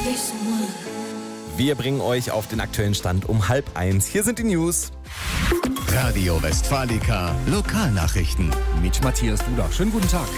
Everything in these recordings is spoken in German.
Wir bringen euch auf den aktuellen Stand um 12:30. Hier sind die News. Radio Westfalica Lokalnachrichten. Mit Matthias Duda. Schönen guten Tag.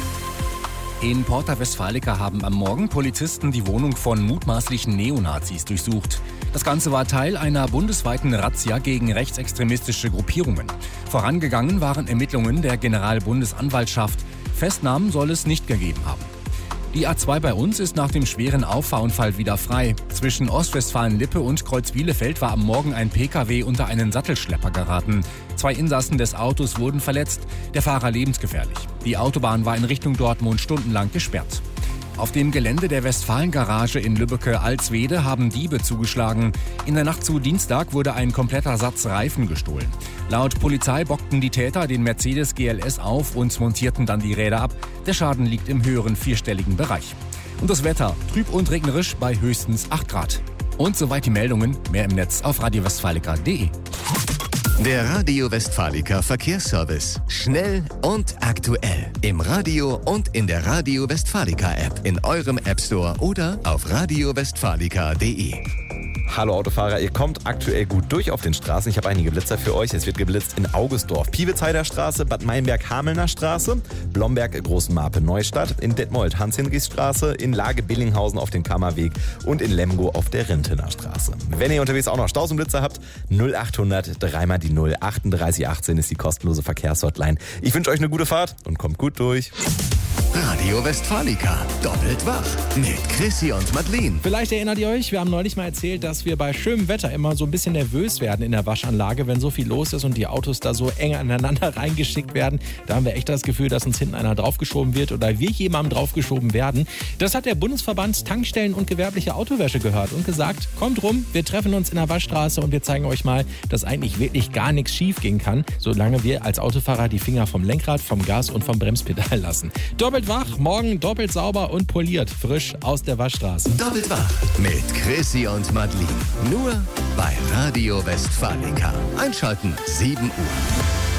In Porta Westfalica haben am Morgen Polizisten die Wohnung von mutmaßlichen Neonazis durchsucht. Das Ganze war Teil einer bundesweiten Razzia gegen rechtsextremistische Gruppierungen. Vorangegangen waren Ermittlungen der Generalbundesanwaltschaft. Festnahmen soll es nicht gegeben haben. Die A2 bei uns ist nach dem schweren Auffahrunfall wieder frei. Zwischen Ostwestfalen-Lippe und Kreuz-Bielefeld war am Morgen ein Pkw unter einen Sattelschlepper geraten. 2 Insassen des Autos wurden verletzt, der Fahrer lebensgefährlich. Die Autobahn war in Richtung Dortmund stundenlang gesperrt. Auf dem Gelände der Westfalen-Garage in Lübbecke-Alswede haben Diebe zugeschlagen. In der Nacht zu Dienstag wurde ein kompletter Satz Reifen gestohlen. Laut Polizei bockten die Täter den Mercedes GLS auf und montierten dann die Räder ab. Der Schaden liegt im höheren vierstelligen Bereich. Und das Wetter, trüb und regnerisch bei höchstens 8 Grad. Und soweit die Meldungen, mehr im Netz auf radiowestfalica.de. Der Radio Westfalica Verkehrsservice. Schnell und aktuell. Im Radio und in der Radio Westfalica App. In eurem App Store oder auf radiowestfalica.de. Hallo Autofahrer, ihr kommt aktuell gut durch auf den Straßen. Ich habe einige Blitzer für euch. Es wird geblitzt in Augustdorf, Piewitzheider Straße, Bad Meinberg-Hamelner Straße, Blomberg, Großenmarpe-Neustadt, in Detmold, Hans-Hinrichs-Straße, in Lage-Billinghausen auf dem Kammerweg und in Lemgo auf der Rintener Straße. Wenn ihr unterwegs auch noch Staus und Blitzer habt, 0800 3 mal die 0 38 18 ist die kostenlose Verkehrshotline. Ich wünsche euch eine gute Fahrt und kommt gut durch. Radio Westfalica. Doppelt wach. Mit Chrissy und Madeleine. Vielleicht erinnert ihr euch, wir haben neulich mal erzählt, dass wir bei schönem Wetter immer so ein bisschen nervös werden in der Waschanlage, wenn so viel los ist und die Autos da so eng aneinander reingeschickt werden. Da haben wir echt das Gefühl, dass uns hinten einer draufgeschoben wird oder wir jemandem draufgeschoben werden. Das hat der Bundesverband Tankstellen und gewerbliche Autowäsche gehört und gesagt, kommt rum, wir treffen uns in der Waschstraße und wir zeigen euch mal, dass eigentlich wirklich gar nichts schief gehen kann, solange wir als Autofahrer die Finger vom Lenkrad, vom Gas und vom Bremspedal lassen. Doppelt wach, morgen doppelt sauber und poliert, frisch aus der Waschstraße. Doppelt wach mit Chrissy und Madeleine. Nur bei Radio Westfalica. Einschalten 7 Uhr.